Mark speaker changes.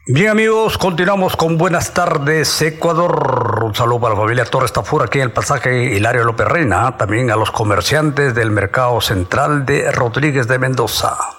Speaker 1: Bien amigos, continuamos con Buenas tardes Ecuador. Un saludo para la familia Torres Tafur aquí en el pasaje Hilario López Reina, también a los comerciantes del mercado central de Rodríguez de Mendoza.